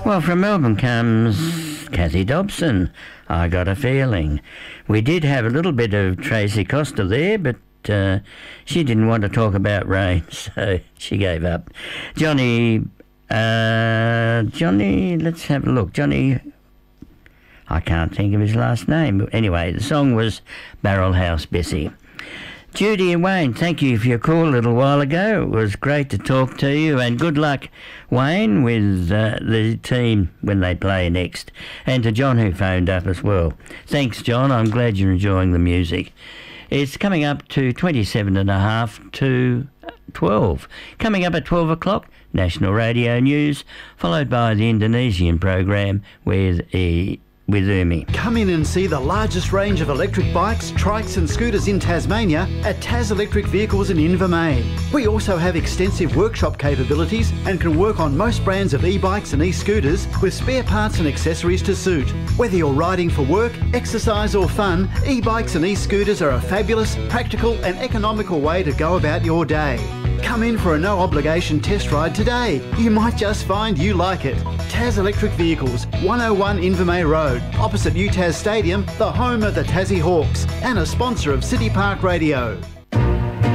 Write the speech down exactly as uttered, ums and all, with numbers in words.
Well, from Melbourne comes Kathy Dobson. I got a feeling. We did have a little bit of Tracy Costa there, but uh, she didn't want to talk about rain, so she gave up. Johnny, uh, Johnny, let's have a look. Johnny, I can't think of his last name. But anyway, the song was Barrel House Bessie. Judy and Wayne, thank you for your call a little while ago. It was great to talk to you, and good luck, Wayne, with uh, the team when they play next. And to John, who phoned up as well. Thanks, John. I'm glad you're enjoying the music. It's coming up to twenty-seven and a half to twelve. Coming up at twelve o'clock, National Radio News, followed by the Indonesian program with E. with Umi. Come in and see the largest range of electric bikes, trikes and scooters in Tasmania at Tas Electric Vehicles in Invermain. We also have extensive workshop capabilities and can work on most brands of e-bikes and e-scooters with spare parts and accessories to suit. Whether you're riding for work, exercise or fun, e-bikes and e-scooters are a fabulous, practical and economical way to go about your day. Come in for a no-obligation test ride today. You might just find you like it. Tas Electric Vehicles, one oh one Invermay Road, opposite U T A S Stadium, the home of the Tassie Hawks, and a sponsor of City Park Radio.